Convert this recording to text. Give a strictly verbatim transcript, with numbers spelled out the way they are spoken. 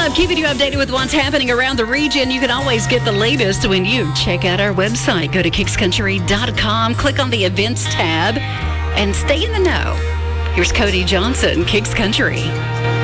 love keeping you updated with what's happening around the region. You can always get the latest when you check out our website. Go to kicks country dot com, click on the events tab, and stay in the know. Here's Cody Johnson, Kicks Country.